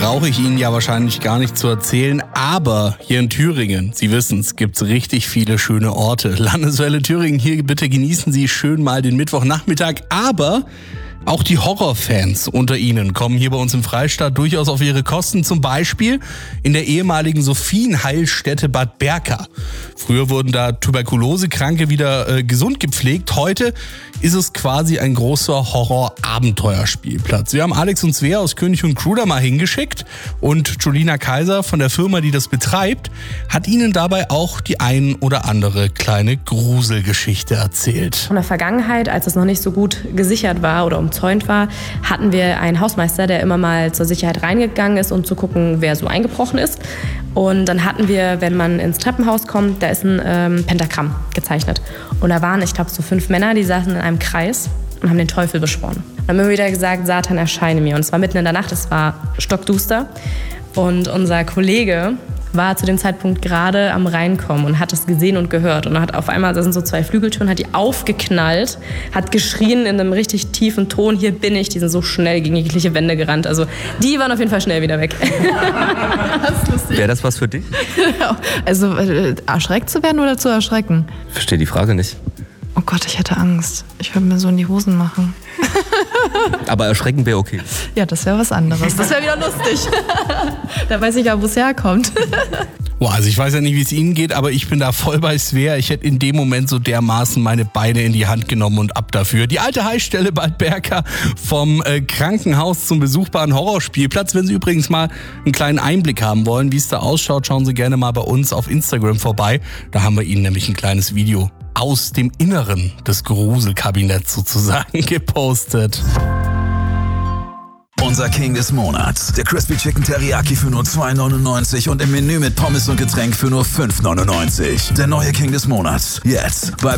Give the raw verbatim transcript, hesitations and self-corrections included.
brauche ich Ihnen ja wahrscheinlich gar nicht zu erzählen, aber hier in Thüringen, Sie wissen es, gibt es richtig viele schöne Orte. Landeswelle Thüringen, hier bitte genießen Sie schön mal den Mittwochnachmittag, aber auch die Horrorfans unter Ihnen kommen hier bei uns im Freistaat durchaus auf ihre Kosten, zum Beispiel in der ehemaligen Sophienheilstätte Bad Berka. Früher wurden da Tuberkulosekranke wieder äh, gesund gepflegt, heute ist es quasi ein großer Horror-Abenteuerspielplatz. Wir haben Alex und Svea aus König und Crew da mal hingeschickt und Julina Kaiser von der Firma, die das betreibt, hat Ihnen dabei auch die ein oder andere kleine Gruselgeschichte erzählt. Von der Vergangenheit, als es noch nicht so gut gesichert war oder umzäunt war, hatten wir einen Hausmeister, der immer mal zur Sicherheit reingegangen ist, um zu gucken, wer so eingebrochen ist. Und dann hatten wir, wenn man ins Treppenhaus kommt, da ist ein ähm, Pentagramm gezeichnet. Und da waren, ich glaube, so fünf Männer, die saßen in einem Kreis und haben den Teufel beschworen. Und haben immer wieder gesagt, Satan, erscheine mir. Und es war mitten in der Nacht, es war stockduster. Und unser Kollege war zu dem Zeitpunkt gerade am Reinkommen und hat es gesehen und gehört. Und hat auf einmal, da sind so zwei Flügeltüren, hat die aufgeknallt, hat geschrien in einem richtig tiefen Ton, hier bin ich. Die sind so schnell gegen jegliche Wände gerannt. Also die waren auf jeden Fall schnell wieder weg. Das ist lustig. Wäre das was für dich? Also äh, erschreckt zu werden oder zu erschrecken? Verstehe die Frage nicht. Oh Gott, ich hätte Angst. Ich würde mir so in die Hosen machen. Aber erschrecken wäre okay. Ja, das wäre was anderes. Das wäre wieder lustig. Da weiß ich ja, wo es herkommt. Boah, also ich weiß ja nicht, wie es Ihnen geht, aber ich bin da voll bei Svea. Ich hätte in dem Moment so dermaßen meine Beine in die Hand genommen und ab dafür. Die alte Heilstelle Bad Berka, vom äh, Krankenhaus zum besuchbaren Horrorspielplatz. Wenn Sie übrigens mal einen kleinen Einblick haben wollen, wie es da ausschaut, schauen Sie gerne mal bei uns auf Instagram vorbei. Da haben wir Ihnen nämlich ein kleines Video aus dem Inneren des Gruselkabinetts sozusagen gepostet. Unser King des Monats. Der Crispy Chicken Teriyaki für nur zwei neunundneunzig und im Menü mit Pommes und Getränk für nur fünf neunundneunzig. Der neue King des Monats. Jetzt bei